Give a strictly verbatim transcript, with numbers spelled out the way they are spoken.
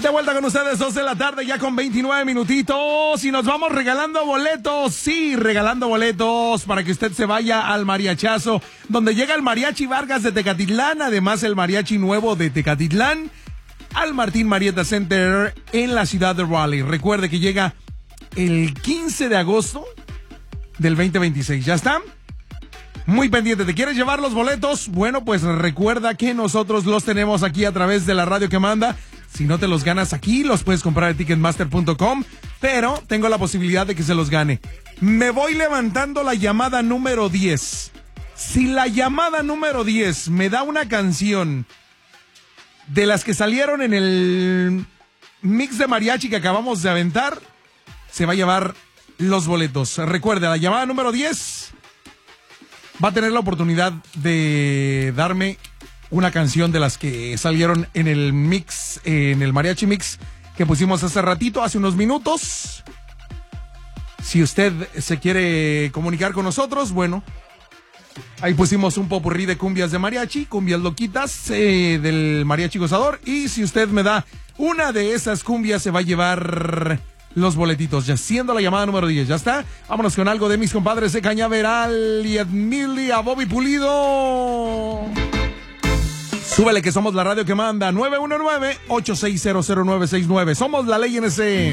de vuelta con ustedes, dos de la tarde, ya con veintinueve minutitos. Y nos vamos regalando boletos. Sí, regalando boletos para que usted se vaya al mariachazo, donde llega el Mariachi Vargas de Tecatitlán. Además, el Mariachi Nuevo de Tecatitlán al Martín Marietta Center en la ciudad de Raleigh. Recuerde que llega el quince de agosto del veinte veintiséis. ¿Ya está? Muy pendiente. ¿Te quieres llevar los boletos? Bueno, pues recuerda que nosotros los tenemos aquí a través de la radio que manda. Si no te los ganas aquí, los puedes comprar en ticketmaster punto com, pero tengo la posibilidad de que se los gane. Me voy levantando la llamada número diez. Si la llamada número diez me da una canción de las que salieron en el mix de mariachi que acabamos de aventar, se va a llevar los boletos. Recuerda, la llamada número diez va a tener la oportunidad de darme una canción de las que salieron en el mix, en el mariachi mix que pusimos hace ratito, hace unos minutos. Si usted se quiere comunicar con nosotros, bueno, ahí pusimos un popurrí de cumbias de mariachi, cumbias loquitas eh, del mariachi gozador. Y si usted me da una de esas cumbias, se va a llevar los boletitos. Ya siendo la llamada número diez, ¿ya está? Vámonos con algo de mis compadres de Cañaveral y Edmili a Bobby Pulido. Súbele que somos la radio que manda. Nueve uno nueve, ocho seis cero, cero nueve seis nueve. Somos la Ley N C.